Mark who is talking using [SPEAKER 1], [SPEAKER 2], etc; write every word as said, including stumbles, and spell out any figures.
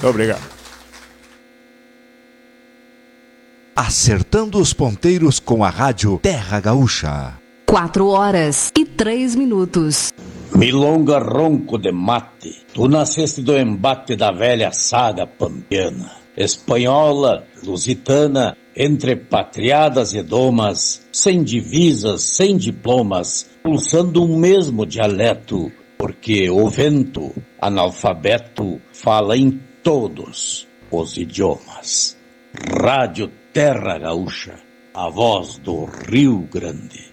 [SPEAKER 1] Obrigado.
[SPEAKER 2] Acertando os ponteiros com a rádio Terra Gaúcha.
[SPEAKER 3] Quatro horas e três minutos.
[SPEAKER 4] Milonga ronco de mate, tu nasceste do embate da velha saga pampiana. Espanhola, lusitana, entre patriadas e domas, sem divisas, sem diplomas, pulsando um mesmo dialeto, porque o vento, analfabeto, fala em todos os idiomas. Rádio Terra Gaúcha, a voz do Rio Grande.